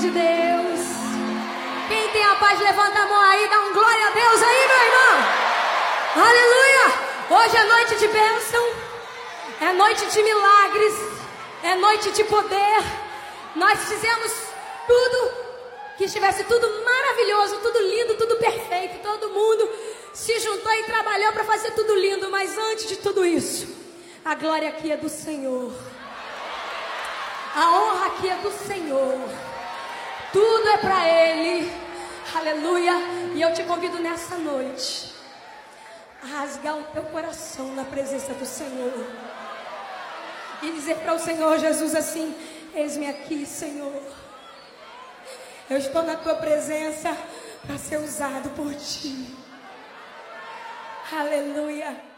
de Deus. Quem tem a paz, levanta a mão aí, dá um glória a Deus aí, meu irmão. Aleluia! Hoje é noite de bênção, é noite de milagres, é noite de poder. Nós fizemos tudo, que estivesse tudo maravilhoso, tudo lindo, tudo perfeito. Todo mundo se juntou e trabalhou para fazer tudo lindo. Mas antes de tudo isso, a glória aqui é do Senhor. A honra aqui é do Senhor. Tudo é para Ele. Aleluia. E eu te convido nessa noite a rasgar o teu coração na presença do Senhor. E dizer para o Senhor Jesus assim: eis-me aqui, Senhor. Eu estou na tua presença para ser usado por ti. Aleluia.